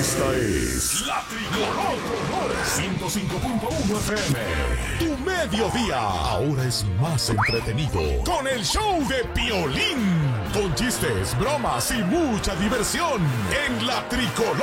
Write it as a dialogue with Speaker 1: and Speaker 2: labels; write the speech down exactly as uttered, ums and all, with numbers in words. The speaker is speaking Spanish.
Speaker 1: Esta es La Tricolor ciento cinco punto uno F M. Tu mediodía ahora es más entretenido con el show de Piolín. Con chistes, bromas y mucha diversión en La Tricolor.